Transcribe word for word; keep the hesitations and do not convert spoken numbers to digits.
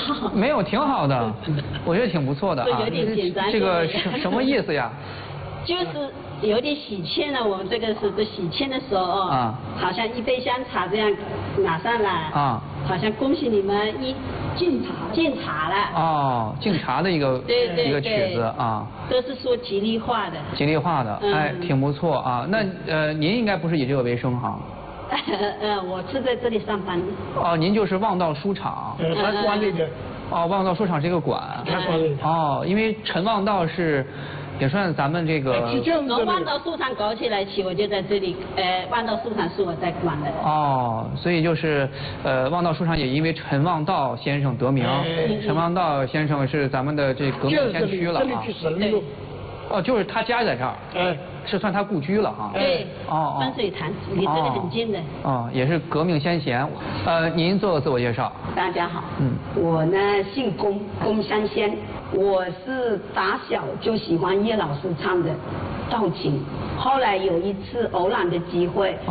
好。 没有，挺好的，我觉得挺不错的啊。 有点紧张。 这个什什么意思呀？ 就是有点喜庆了，我们这个是这喜庆的时候哦，啊，好像一杯香茶这样拿上来啊，好像恭喜你们一敬茶敬茶了。哦， 敬茶的一个对对对一个曲子啊， 都是说吉利话的。 吉利话的，哎，挺不错啊。那呃，您应该不是以这个为生哈？ 呃，我是在这里上班的。 哦，您就是望道书场。 呃，他管理的。 哦，望道书场是一个馆。 他管理的。 哦，因为陈望道是。也算咱们这个。 从望道书场搞起来起，我就在这里。呃，望道书场是我在管的。 哦，所以就是，呃，望道书场也因为陈望道先生得名。陈望道先生是咱们的这革命先驱了啊。 对。 哦，就是他家在这儿。 哎。 是算他故居了哈。 对。哦哦。分水潭离这里很近的。 哦，也是革命先贤。呃，您做个自我介绍。 大家好。嗯。我呢姓龚，龚三仙。我是打小就喜欢叶老师唱的《道情》，后来有一次偶然的机会，